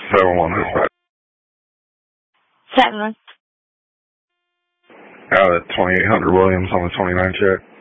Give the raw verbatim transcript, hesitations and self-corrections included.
seven one dispatch. Seven. Out of twenty-eight hundred Williams on the twenty-nine check.